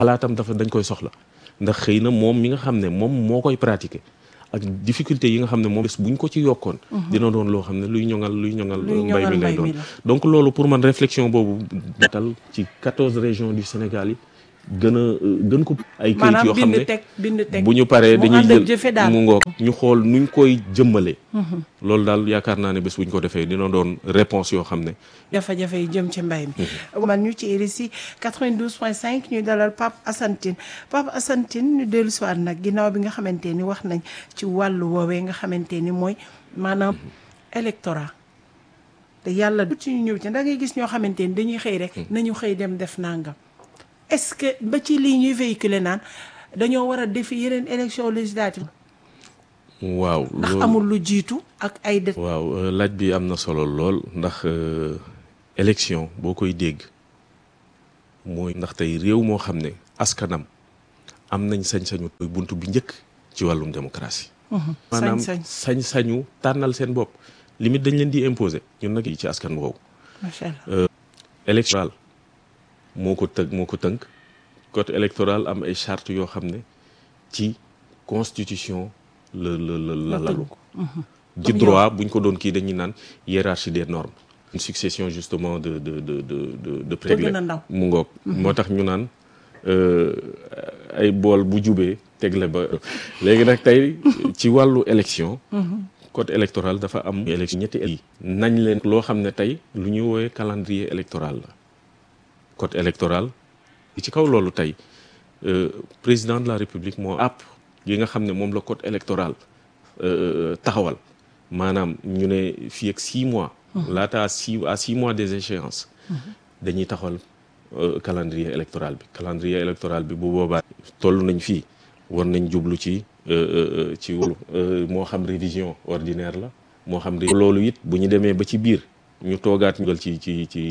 xalaatam dañ koy soxla ndax xëy na moom mi nga xam ne moom moo koy pratiquer ak difficulté yi nga xam ne moom bés buñ ko ci yokkoon dina doon loo xam ne luy ñoŋal mbay mi lay doon donc loolu pour man réflexion boobu datal ci 14 régions du Sénégal yi gën ko ay këyit yoo xam ne bu ñu paree dañuy jël mu ngoog ñu xool nuñ koy jëmmalee loolu daal yaakaar naa ne bés bu ñu ko defee dina doon réponse yoo xam ne jafe-jafe yi jëm ci mbay mi man ñu ci RSI 92.5 ñu dalal Pape Assane Tine ñu dellu si waat nag ginnaaw bi nga xamante ni wax nañ ci wàllu woowee nga xamante ni mooy maanaam électorat te yàlla du ci ñu ñëw ci da ngay gis ñoo xamante ni dañuy xëy rek nañu xëy dem def nangam est-ce que ba ci lii ñuy véhiculer naan dañoo war a defi yeneen élection législative waaw ndax amul lu jiitu ak ay waaw laaj bi am na solo lool ndax élection boo koy dégg mooy ndax tey réew moo xam ne askanam am nañ sañ-sañu buntu bi njëkk ci wàllum démocratie maanaam sañ-sañu tànnal seen bopp limite dañ leen di imposer ñun nag yi ci askan woowu macha allah électoral moo ko tënk code électoral am ay charte yoo xam ne ci constitution la lalu ci droit buñ ko doon kii dañuy naan hiérarchie des normes une succession justement de préglé mu ngoog moo tax ñu naan ay bool bu jubee tegle ba léegi nag tey ci wàllu élection code électoral dafa am élection ñetti yi nañ leen loo xam ne tey lu ñuy woowee calendrier électoral la code électoral ci kaw loolu tey président de la république moo àpp yi nga xam ne moom la code électoral taxawal maanaam ñu ne fii ak 6 mois laata à 6 mois des échéances dañuy taxawal calendrier électoral bi bu boobaa toll nañ fii war nañ jublu ci wàllu moo xam révision ordinaire la moo xam loolu it bu ñu demee ba ci biir ñu toogaat ñu ci